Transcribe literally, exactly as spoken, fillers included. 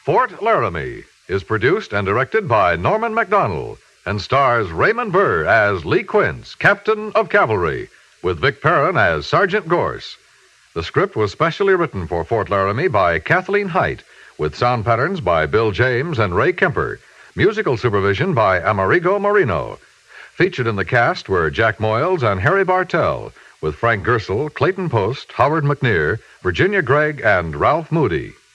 Fort Laramie is produced and directed by Norman Macdonnell and stars Raymond Burr as Lee Quince, Captain of Cavalry, with Vic Perrin as Sergeant Gorse. The script was specially written for Fort Laramie by Kathleen Height, with sound patterns by Bill James and Ray Kemper. Musical supervision by Amerigo Marino. Featured in the cast were Jack Moyles and Harry Bartell, with Frank Gersel, Clayton Post, Howard McNear, Virginia Gregg, and Ralph Moody.